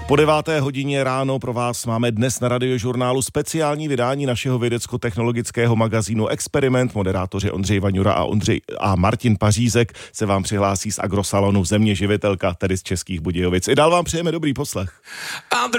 Po 9. hodině ráno pro vás máme dnes na Radiožurnálu speciální vydání našeho vědecko-technologického magazínu Experiment. Moderátoři Ondřej Vaňura a Martin Pařízek se vám přihlásí z Agrosalonu Země živitelka, tedy z Českých Budějovic. I dál vám přejeme dobrý poslech.